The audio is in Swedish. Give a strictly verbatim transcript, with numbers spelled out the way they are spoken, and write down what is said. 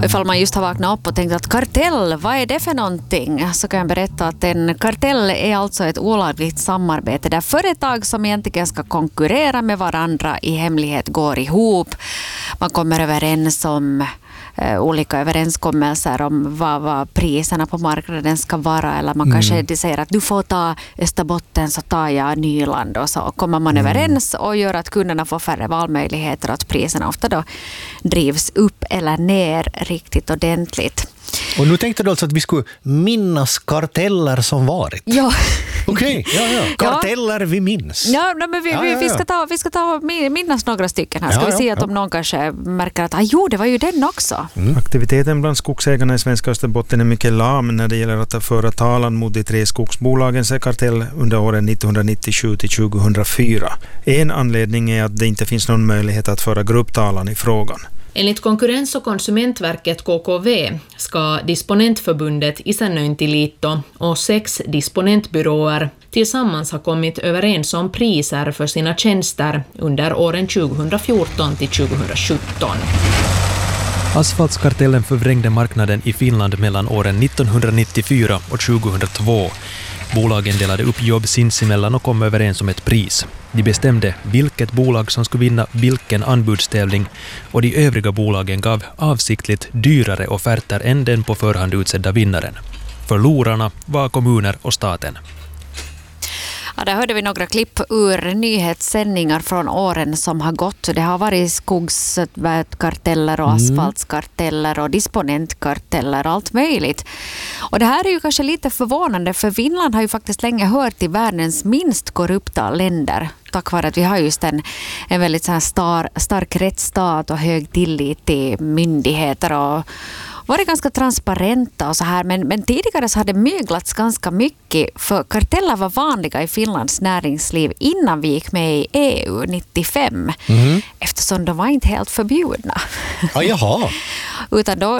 Och ifall man just har vaknat upp och tänkt att kartell, vad är det för någonting? Så kan jag berätta att en kartell är alltså ett olagligt samarbete där företag som egentligen ska konkurrera med varandra i hemlighet går ihop. Man kommer överens om Uh, olika överenskommelser om vad, vad priserna på marknaden ska vara, eller man kanske mm. säger att du får ta Österbotten så tar jag Nyland, och så kommer man mm. överens och gör att kunderna får färre valmöjligheter och att priserna ofta då drivs upp eller ner riktigt ordentligt. Och nu tänkte du alltså att vi skulle minnas karteller som varit? Ja. Okej, okay, ja, ja. Karteller ja. vi minns. Ja, men vi, ja, ja, ja. vi, ska ta, vi ska ta minnas några stycken här. Ska ja, vi se ja, att ja. om någon kanske märker att ah, jo, det var ju den också. Mm. Aktiviteten bland skogsägarna i svenska Österbotten är mycket lam när det gäller att föra talan mot de tre skogsbolagens kartell under åren nittonhundranittiosju till tjugohundrafyra. En anledning är att det inte finns någon möjlighet att föra grupptalan i frågan. Enligt Konkurrens- och konsumentverket K K V ska Disponentförbundet Isännöintilito och sex disponentbyråer tillsammans ha kommit överens om priser för sina tjänster under åren tjugohundrafjorton till tjugohundrasjutton. Asfaltskartellen förvrängde marknaden i Finland mellan åren nittonhundranittiofyra och tjugohundratvå. Bolagen delade upp jobb sinsemellan och kom överens om ett pris. De bestämde vilket bolag som skulle vinna vilken anbudstävling, och de övriga bolagen gav avsiktligt dyrare offerter än den på förhand utsedda vinnaren. Förlorarna var kommuner och staten. Ja, där hörde vi några klipp ur nyhetssändningar från åren som har gått. Det har varit skogskarteller och asfaltskarteller och disponentkarteller och allt möjligt. Och det här är ju kanske lite förvånande, för Finland har ju faktiskt länge hört till världens minst korrupta länder. Tack vare att vi har just en, en väldigt så här star, stark rättsstat och hög tillit till myndigheter och varit ganska transparenta och så här, men, men tidigare så hade myglats ganska mycket, för karteller var vanliga i Finlands näringsliv innan vi gick med i E U nittiofem, mm. eftersom de var inte helt förbjudna. Ah, jaha. Utan då,